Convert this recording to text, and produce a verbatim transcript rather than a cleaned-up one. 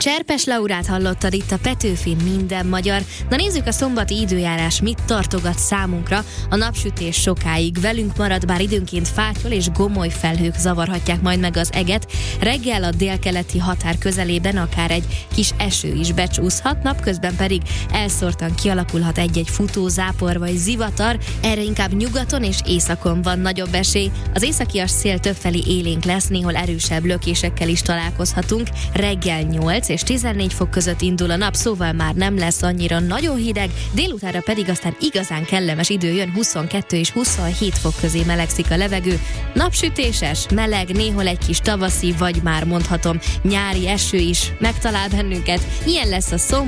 Cserpes Laurát hallottad itt a Petőfin Minden Magyar. Na nézzük, a szombati időjárás mit tartogat számunkra. A napsütés sokáig velünk marad, bár időnként fátyol és gomoly felhők zavarhatják majd meg az eget. Reggel a délkeleti határ közelében akár egy kis eső is becsúszhat, napközben pedig elszórtan kialakulhat egy-egy futózápor vagy zivatar. Erre inkább nyugaton és északon van nagyobb esély. Az északias szél többfelé élénk lesz, néhol erősebb lökésekkel is találkozhatunk. Reggel nyolc és tizennégy fok között indul a nap, szóval már nem lesz annyira nagyon hideg, délutánra pedig aztán igazán kellemes idő jön, huszonkettő és huszonhét fok közé melegszik a levegő. Napsütéses, meleg, néhol egy kis tavaszi, vagy már mondhatom nyári eső is megtalál bennünket. Ilyen lesz a szombat.